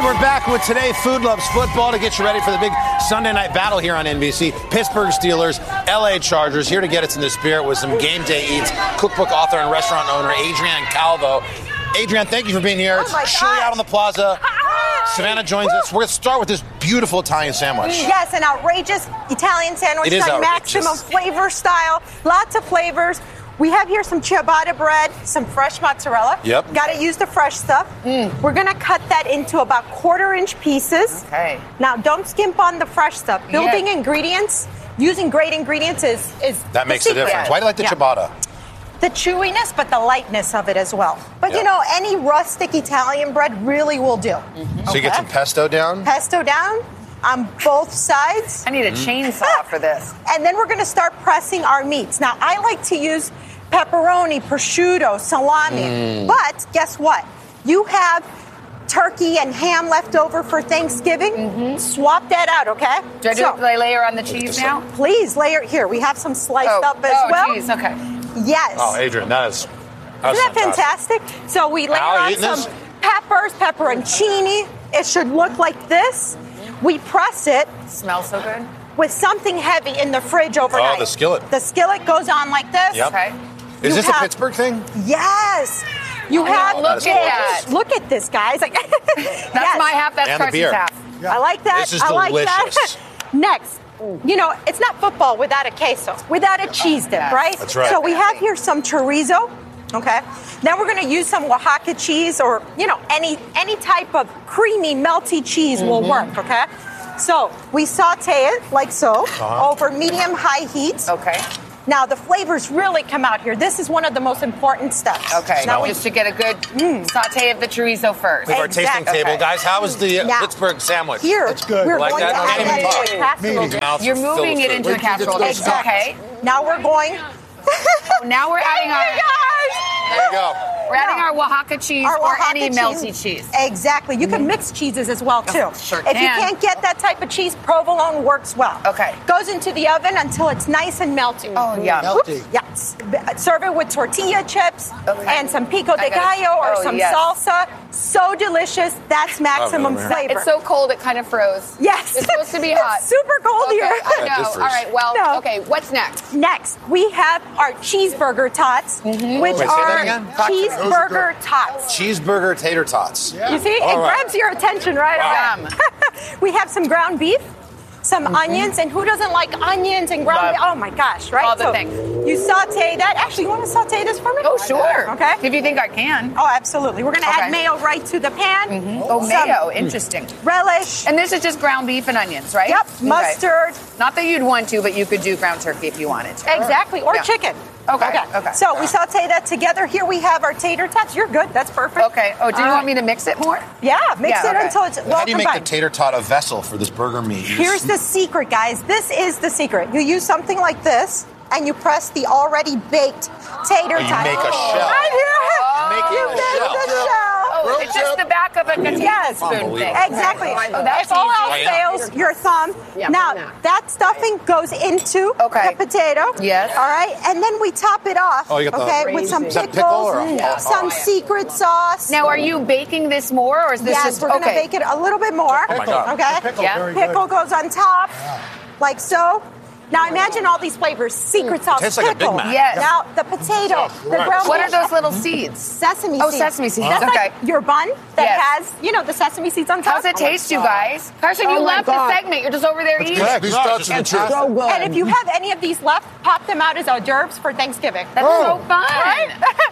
We're back with Today Food Loves Football to get you ready for the big Sunday night battle here on NBC. Pittsburgh Steelers, LA Chargers. Here to get us in the spirit with some game day eats. Cookbook author and restaurant owner Adrienne Calvo. Adrienne, thank you for being here. It's chilly out on the plaza. Savannah joins us. We're going to start with this beautiful Italian sandwich. Yes, an outrageous Italian sandwich. It is done outrageous. Maximum flavor style. Lots of flavors. We have here some ciabatta bread, some fresh mozzarella. Yep. Got to use the fresh stuff. We're going to cut that into about quarter-inch pieces. Okay. Now, don't skimp on the fresh stuff. Building ingredients, using great ingredients is That makes a difference. Why do you like the ciabatta? The chewiness, but the lightness of it as well. But you know, any rustic Italian bread really will do. So you get some pesto down? Pesto down on both sides. I need a chainsaw for this. And then we're going to start pressing our meats. Now, I like to use pepperoni, prosciutto, salami. But guess what? You have turkey and ham left over for Thanksgiving. Swap that out, okay? Do I layer on the cheese now? Please layer here. We have some sliced up as well. Oh, cheese, okay. Yes. Oh, Adrienne, that's Isn't that fantastic? So we layer Al, on eating some this? peppers, pepperoncini. It should look like this. We press it Smells so good. with something heavy in the fridge overnight. Oh, the skillet. The skillet goes on like this. Yep. Okay. Is You this a have- Pittsburgh thing? Yes. You have look at that. Look at this, guys. Like, That's my half, that's And the Carson's beer. half. I like that. This is I like delicious. that. Next. You know, it's not football without a queso, without a cheese dip, right? That's right. So we have here some chorizo, okay? Then we're going to use some Oaxaca cheese or, you know, any type of creamy, melty cheese will work, okay? So we saute it like so over medium-high heat. Okay. Now, the flavors really come out here. This is one of the most important steps. Okay. Now Just to get a good saute of the chorizo first. We have our tasting Exactly. table. Okay. Guys, how was the Now, Pittsburgh sandwich? Here, good. we're Like going that? to Okay. add that into a casserole. Meaty mouth You're filled moving with it into a food. casserole. Exactly. Okay. Now we're going. Now we're adding our There you go. we're adding our Oaxaca cheese Our or Oaxaca any melty cheese. Exactly. You can mix cheeses as well, too. sure If you can. can't get that type of cheese, provolone works well. Okay. Goes into the oven until it's nice and melty. Oh, yum. Melty. Yes. Serve it with tortilla chips Okay. and some pico de I gotta- gallo or oh, some yes. salsa. So delicious. That's maximum man. flavor. It's so cold it kind of froze. Yes. It's supposed to be It's hot. super cold Okay, here. I Yeah, know. differs. All right, well, No. okay, what's next? Next, we have our cheeseburger tots, which Wait, say that are again? cheeseburger tots. Cheeseburger tater tots. You see, All it right. grabs your attention right Yum. away. We have some ground beef, some onions, and who doesn't like onions and ground Love. beef? Oh my gosh, right? All the So things. You saute that. Actually, you want to saute this for me? Oh, sure. Okay. If you think I can. Oh, absolutely. We're going to Okay. add mayo right to the pan. Oh, Some mayo. Interesting. Relish. And this is just ground beef and onions, right? Yep. Okay. Mustard. Not that you'd want to, but you could do ground turkey if you wanted to. Exactly. Or Yeah. chicken. Okay, okay. So we saute that together. Here we have our tater tots. You're good. That's perfect. Okay. Oh, do you want me to mix it more? Yeah, mix Yeah, it okay. until it's well How do you make the combined. tater tot a vessel for this burger meat? Here's the secret, guys. This is the secret. You use something like this, and you press the already baked tater You tot. make a shell. Right here. Make it You a make shell. the shell. Oh, it's just the back of a Yes. spoon thing. Exactly. Oh, that's if all else easy. fails, your thumb. Now, that stuffing goes into Okay. the potato. Yes. All right. And then we top it off. Oh, you got the- okay, with some Is that pickle pickles, or- Oh, some secret sauce. Now, are you baking this more, or is this Yes, just we're going to okay? bake it a little bit more. Oh, my God. Okay? Pickle, Yeah. very good. Pickle goes on top, like so. Now imagine all these flavors: secret sauce, Tastes like a Big pickle. Mac. Yes. Now the potato, the ground What are beef, those little seeds? sesame Oh, seeds. sesame seeds. That's Okay. like your bun that Yes. has, you know, the sesame seeds on top. How's it taste, you guys? Carson, you Oh, my left God. the segment. You're just over there eating. These tots are the truth. So good. And if you have any of these left, pop them out as hors d'oeuvres for Thanksgiving. That's so fun. Right?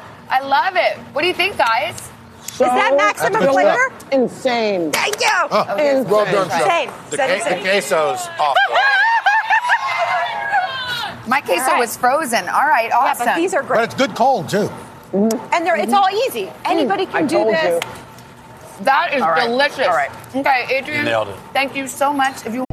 I love it. What do you think, guys? So Is that maximum good flavor? insane. Thank you. Insane. Well done, Chef. Same. The, Same, the same. queso's off. My queso All right. was frozen. All right, Yeah, awesome. but these are But great. it's good cold, too. And it's all easy. Anybody can do told this. you. That is All right. delicious. All right. Okay, Adrienne. Nailed it. Thank you so much. If you